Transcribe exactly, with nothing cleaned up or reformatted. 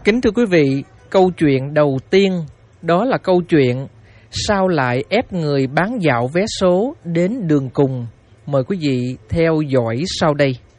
Kính thưa quý vị, câu chuyện đầu tiên đó là câu chuyện sao lại ép người bán dạo vé số đến đường cùng. Mời quý vị theo dõi sau đây.